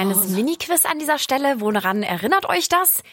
kleines Mini-Quiz an dieser Stelle. Woran erinnert euch das?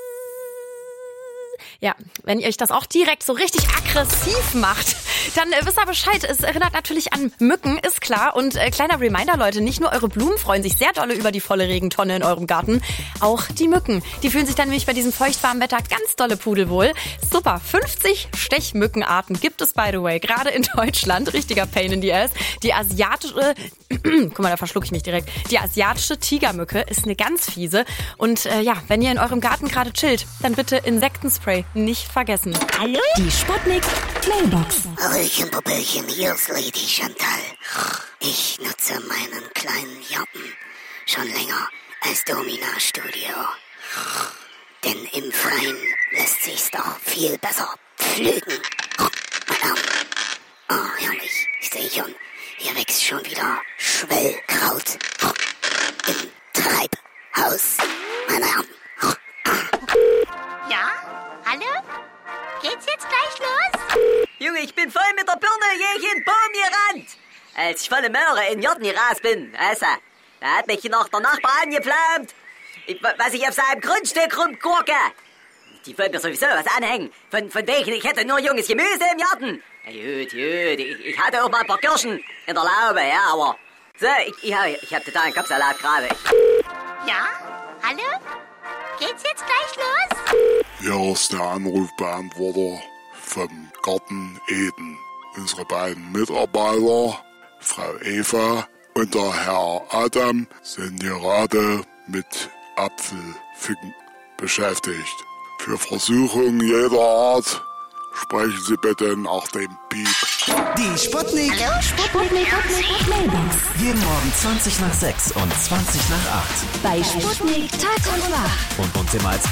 Ja, wenn ihr euch das auch direkt so richtig aggressiv macht, dann wisst ihr Bescheid. Es erinnert natürlich an Mücken, ist klar. Und kleiner Reminder, Leute, nicht nur eure Blumen freuen sich sehr dolle über die volle Regentonne in eurem Garten, auch die Mücken. Die fühlen sich dann nämlich bei diesem feuchtwarmen Wetter ganz dolle pudelwohl. Super, 50 Stechmückenarten gibt es, by the way, gerade in Deutschland. Richtiger Pain in the Ass. Die asiatische, guck mal, da verschluck ich mich direkt. Die asiatische Tigermücke ist eine ganz fiese. Und ja, wenn ihr in eurem Garten gerade chillt, dann bitte Insektenspray nicht vergessen. Hallo? Die Sputnik Mailbox. Hallöchen, Popöchen, hier ist Lady Chantal. Ich nutze meinen kleinen Joppen schon länger als Domina-Studio. Denn im Freien lässt sich's da viel besser pflügen. Meine Herren, herrlich, ich sehe schon, hier wächst schon wieder Schwellkraut im Treibhaus. Meine Herren. Ja? Hallo? Geht's jetzt gleich los? Junge, ich bin voll mit der Birne gegen Baum gerannt. Als ich volle Möhre in den Garten gerast bin, weißt du, da hat mich noch der Nachbar angepflaumt, was ich auf seinem Grundstück rumgurke. Die wollen mir sowieso was anhängen, von wegen, ich hätte nur junges Gemüse im Garten. Ja, gut, ich hatte auch mal ein paar Kirschen in der Laube, ja, aber so, ich hab totalen Kopfsalat gerade. Ja? Hallo? Geht's jetzt gleich los? Hier ist der Anrufbeantworter vom Garten Eden. Unsere beiden Mitarbeiter, Frau Eva und der Herr Adam, sind gerade mit Apfelpflücken beschäftigt. Für Versuchungen jeder Art sprechen Sie bitte nach dem Piep. Die Sputnik. Hallo? Sputnik Mailbox. Jeden Morgen 20 nach 6 und 20 nach 8. Bei Sputnik Tag und Wach. Und uns immer als